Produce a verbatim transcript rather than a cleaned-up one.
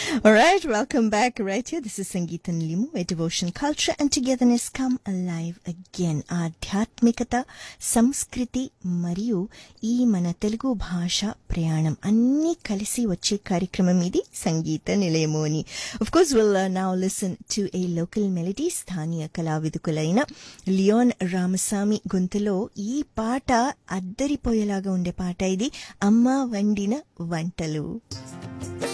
All right, welcome back right here. This is Sangeeta Nilimu, where devotion, culture and togetherness come alive again. ఆధ్యాత్మికత, సంస్కృతి మరియు ఈ మన తెలుగు భాష ప్రయాణం అన్నీ కలిసి వచ్చే కార్యక్రమం ఇది సంగీత నిలయము అని. Of course, we'll uh, now listen to a local melody. స్థానియ కళావిదుకులైన Leone Ramaswamy గొంతులో ఈ పాట అద్దరిపోయేలాగా ఉండే పాట ఇది. అమ్మ వండిన వంటలు.